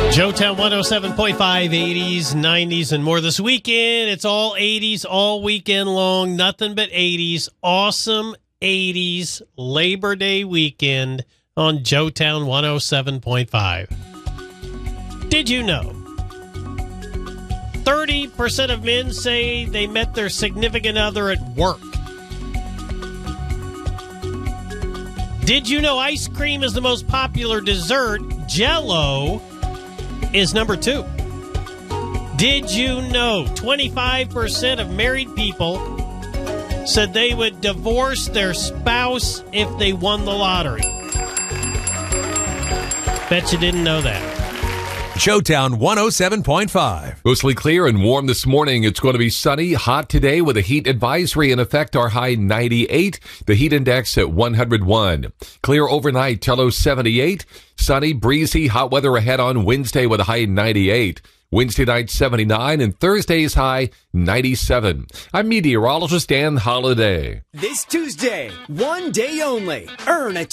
Joetown 107.5, 80s, 90s, and more this weekend. It's all 80s all weekend long. Nothing but 80s. Awesome 80s Labor Day weekend on Joetown 107.5. Did you know 30% of men say they met their significant other at work? Did you know ice cream is the most popular dessert? Jell-O is number 2. Did you know 25% of married people said they would divorce their spouse if they won the lottery? Bet you didn't know that. Joetown 107.5. Mostly clear and warm this morning. It's going to be sunny, hot today with a heat advisory in effect. Our high 98, the heat index at 101. Clear overnight, low 78. Sunny, breezy, hot weather ahead on Wednesday with a high 98. Wednesday night 79 and Thursday's high 97. I'm meteorologist Dan Holliday. This Tuesday, one day only, earn a